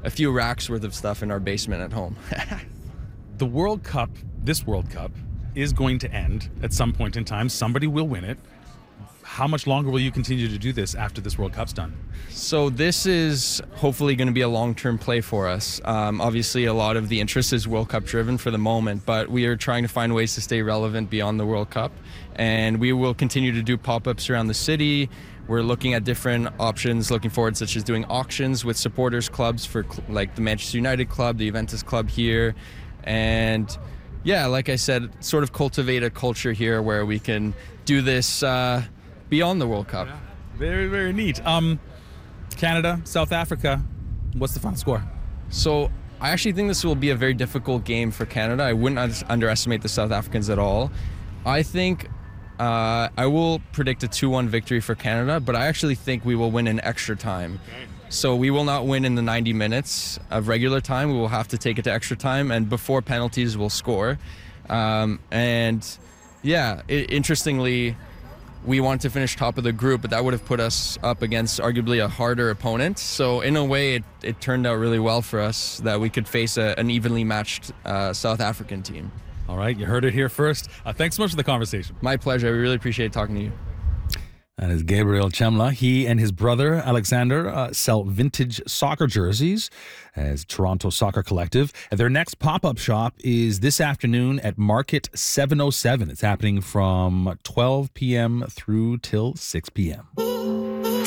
a few racks worth of stuff in our basement at home. The World Cup, this World Cup, is going to end at some point in time. Somebody will win it. How much longer will you continue to do this after this World Cup's done? So this is hopefully going to be a long-term play for us. Obviously, a lot of the interest is World Cup driven for the moment, but we are trying to find ways to stay relevant beyond the World Cup. And we will continue to do pop-ups around the city. We're looking at different options looking forward, such as doing auctions with supporters clubs for like the Manchester United club, the Juventus club here. And yeah, like I said, sort of cultivate a culture here where we can do this beyond the World Cup. Yeah. Very, very neat. Canada, South Africa, what's the final score? So I actually think this will be a very difficult game for Canada. I wouldn't underestimate the South Africans at all. I think I will predict a 2-1 victory for Canada, but I actually think we will win in extra time. Okay. So we will not win in the 90 minutes of regular time. We will have to take it to extra time, and before penalties, we'll score. And yeah, interestingly, we wanted to finish top of the group, but that would have put us up against arguably a harder opponent. So in a way, it turned out really well for us that we could face an evenly matched South African team. All right, you heard it here first. Thanks so much for the conversation. My pleasure. We really appreciate talking to you. That is Gabriel Chemla. He and his brother, Alexander, sell vintage soccer jerseys as Toronto Soccer Collective. And their next pop-up shop is this afternoon at Market 707. It's happening from 12 p.m. through till 6 p.m.